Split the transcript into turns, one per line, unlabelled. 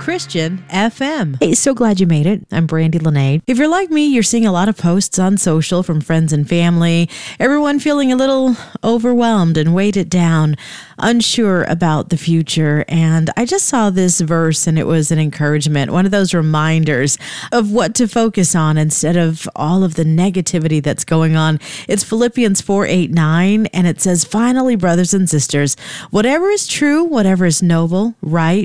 Christian FM. Hey, so glad you made it. I'm Brandy Lene. If you're like me, you're seeing a lot of posts on social from friends and family, everyone feeling a little overwhelmed and weighted down, unsure about the future. And I just saw this verse and it was an encouragement, one of those reminders of what to focus on instead of all of the negativity that's going on. It's Philippians 4:8-9, and it says, "Finally, brothers and sisters, whatever is true, whatever is noble, right,